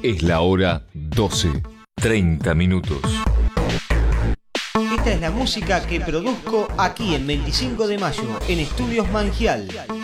Es la hora 12:30. Esta es la música que produzco aquí en 25 de mayo, en Estudios Mangial.